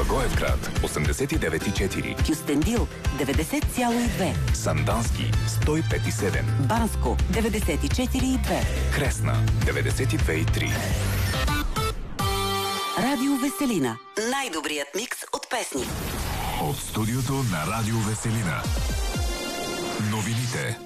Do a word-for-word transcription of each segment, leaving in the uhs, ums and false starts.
Благоевград осемдесет и девет и четири, Кюстендил деветдесет цяло и две, Сандански сто и пет и седем, Банско деветдесет и четири и две, Кресна деветдесет и две и три. Радио Веселина. Най-добрият микс от песни. От студиото на Радио Веселина. Новините.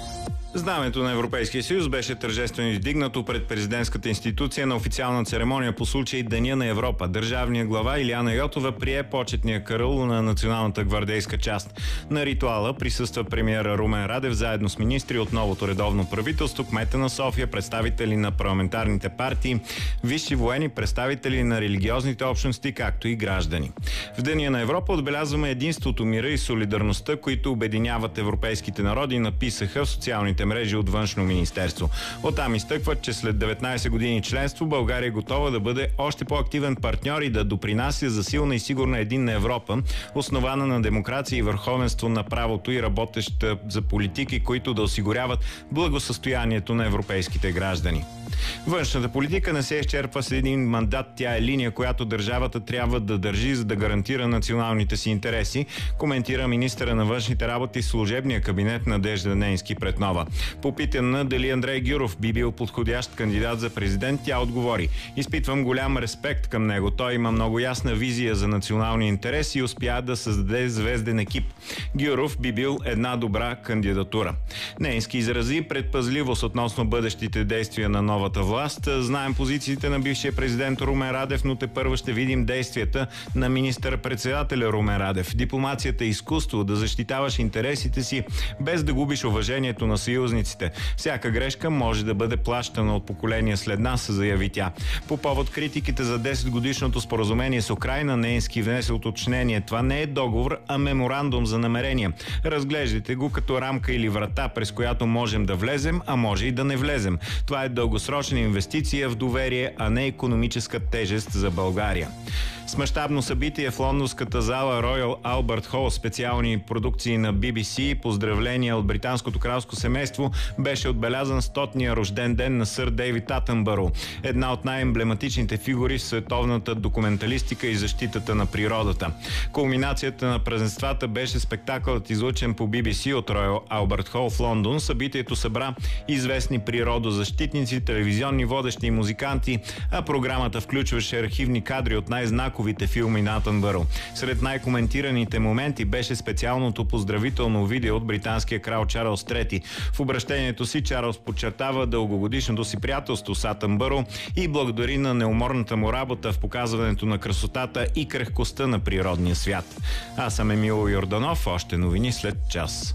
Знамето на Европейския съюз беше тържествено издигнато пред президентската институция на официална церемония по случай Деня на Европа. Държавният глава Илияна Йотова прие почетния караул на националната гвардейска част. На ритуала присъства премиера Румен Радев заедно с министри от новото редовно правителство, кмета на София, представители на парламентарните партии, висши военни, представители на религиозните общности, както и граждани. В Деня на Европа отбелязваме единството, мира и солидарността, които обединяват европейските народи, написаха в социалните мрежи от Външно министерство. Оттам изтъкват, че след деветнайсет години членство България е готова да бъде още по-активен партньор и да допринася за силна и сигурна единна Европа, основана на демокрация и върховенство на правото и работеща за политики, които да осигуряват благосъстоянието на европейските граждани. Външната политика не се изчерпва с един мандат. Тя е линия, която държавата трябва да държи, за да гарантира националните си интереси, коментира министъра на външните работи в служебния кабинет Надежда Нейнски пред Нова. Попитана дали Андрей Гюров би бил подходящ кандидат за президент, тя отговори: изпитвам голям респект към него. Той има много ясна визия за национални интереси и успя да създаде звезден екип. Гюров би бил една добра кандидатура. Нейнски изрази предпазливост относно бъдещите действия на новата власт. Знаем позициите на бившия президент Румен Радев, но тепърва ще видим действията на министър-председателя Румен Радев. Дипломацията е изкуство да защитаваш интересите си, без да губиш уважението на съюзниците. Всяка грешка може да бъде плащана от поколения след нас, заяви тя. По повод критиките за десет годишното споразумение с Украйна, Нейнски внесе уточнение: това не е договор, а меморандум за намерения. Разглеждайте го като рамка или врата, през която можем да влезем, а може и да не влезем. Това е дългосрочна инвестиция в доверие, а не икономическа тежест за България. С мащабно събитие в лондонската зала Royal Albert Hall, специални продукции на Би Би Си, поздравления от британското кралско семейство, беше отбелязан стотния рожден ден на сър Дейвид Атънбъро, една от най-емблематичните фигури в световната документалистика и защитата на природата. Кулминацията на празненствата беше спектакълът, излъчен по Би Би Си от Royal Albert Hall в Лондон. Събитието събра известни природозащитници, телевизионни водещи и музиканти, а програмата включваше архивни кадри от най-знаковите филми на Атънбъро. Сред най-коментираните моменти беше специалното поздравително видео от британския крал Чарлз трети. В обращението си Чарлз подчертава дългогодишното си приятелство с Атънбъро и благодари на неуморната му работа в показването на красотата и крехкостта на природния свят. Аз съм Емил Йорданов, още новини след час.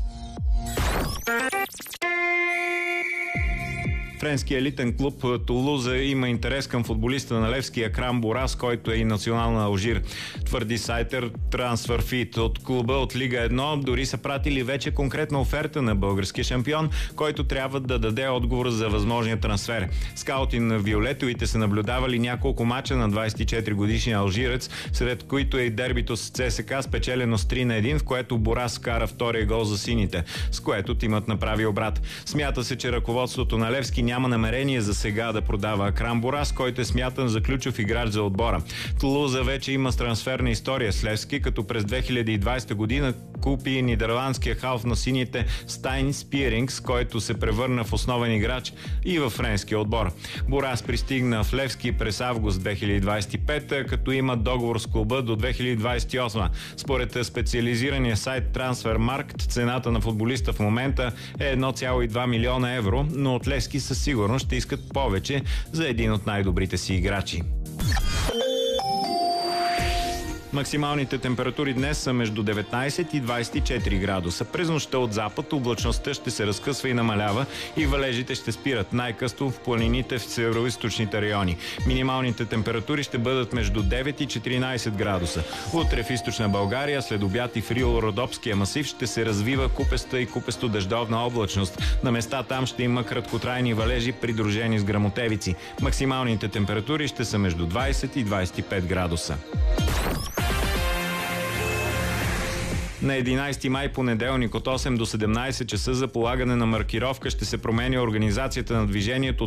Френския елитен клуб Тулуза има интерес към футболиста на Левски Акрам Борас, който е и национал на Алжир. Твърди сайтер TransferFeed. От клуба от Лига едно дори са пратили вече конкретна оферта на българския шампион, който трябва да даде отговор за възможния трансфер. Скаути на виолетовите са наблюдавали няколко мача на двайсет и четири годишния алжирец, сред които е и дербито с ЦСКА, спечелено с три на едно, в което Борас кара втория гол за сините, с което тимът направи обрат. Смята се, че ръководството на Левски няма намерение за сега да продава Акрам Борас, който е смятан за ключов играч за отбора. Тулуза вече има трансферна история с Левски, като през две хиляди и двайсета година купи нидерландския халф на сините Стайн Спирингс, който се превърна в основен играч и във френския отбор. Борас пристигна в Левски през август две хиляди двайсет и пета, като има договор с клуба до две хиляди двайсет и осма. Според специализирания сайт Transfermarkt, цената на футболиста в момента е едно цяло и две милиона евро, но от Левски със сигурност ще искат повече за един от най-добрите си играчи. Максималните температури днес са между деветнайсет и двайсет и четири градуса. През нощта от запад облачността ще се разкъсва и намалява и валежите ще спират най-късно в планините в североизточните райони. Минималните температури ще бъдат между девет и четиринайсет градуса. Утре в източна България, след обяд и в Рило-Родопския масив ще се развива купеста и купесто-дъждовна облачност. На места там ще има краткотрайни валежи, придружени с гръмотевици. Максималните температури ще са между двайсет и двайсет и пет градуса. На единайсети май, понеделник, от осем до седемнайсет часа за полагане на маркировка ще се променя организацията на движението